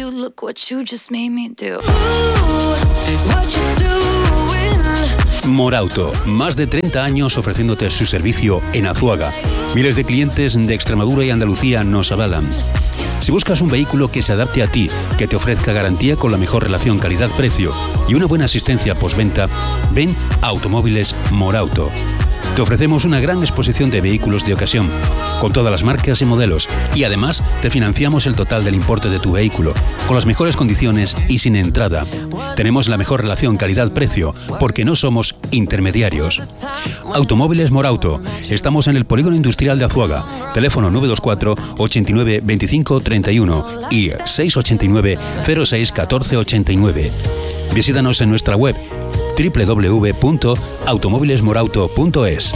do, look what you just made me do. Ooh, what you doing? Morauto, más de 30 años ofreciéndote su servicio en Azuaga. Miles de clientes de Extremadura y Andalucía nos avalan. Si buscas un vehículo que se adapte a ti, que te ofrezca garantía con la mejor relación calidad-precio y una buena asistencia postventa, ven a Automóviles Morauto. Te ofrecemos una gran exposición de vehículos de ocasión, con todas las marcas y modelos, y además te financiamos el total del importe de tu vehículo, con las mejores condiciones y sin entrada. Tenemos la mejor relación calidad-precio, porque no somos intermediarios. Automóviles Morauto. Estamos en el Polígono Industrial de Azuaga. Teléfono 924 89 25 31 y 689 06 14 89. Visítanos en nuestra web www.automovilesmorauto.es.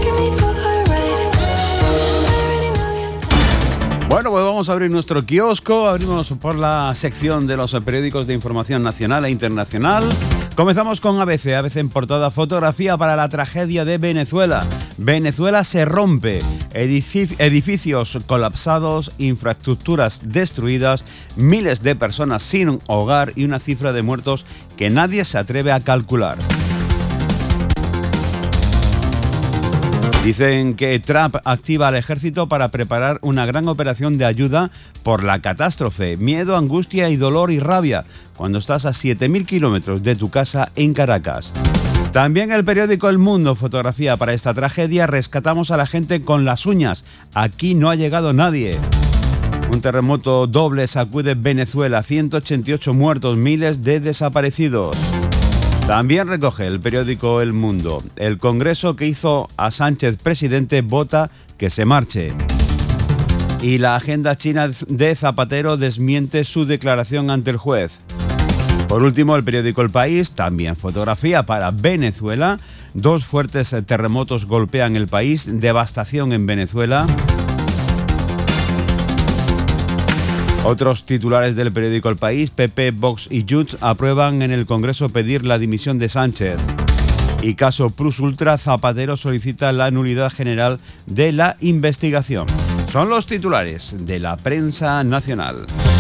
Bueno, pues vamos a abrir nuestro kiosco. Abrimos por la sección de los periódicos de información nacional e internacional. Comenzamos con ABC en portada, fotografía para la tragedia de Venezuela. Venezuela se rompe, edificios colapsados, infraestructuras destruidas, miles de personas sin hogar y una cifra de muertos que nadie se atreve a calcular. Dicen que Trump activa al ejército para preparar una gran operación de ayuda por la catástrofe. Miedo, angustia y dolor y rabia cuando estás a 7.000 kilómetros de tu casa en Caracas. También el periódico El Mundo, fotografía para esta tragedia. Rescatamos a la gente con las uñas. Aquí no ha llegado nadie. Un terremoto doble sacude Venezuela. 188 muertos, miles de desaparecidos. También recoge el periódico El Mundo. El Congreso que hizo a Sánchez presidente vota que se marche. Y la agenda china de Zapatero desmiente su declaración ante el juez. Por último, el periódico El País, también fotografía para Venezuela. 2 fuertes terremotos golpean el país, devastación en Venezuela. Otros titulares del periódico El País: PP, Vox y Junts aprueban en el Congreso pedir la dimisión de Sánchez. Y caso Plus Ultra, Zapatero solicita la nulidad general de la investigación. Son los titulares de la prensa nacional.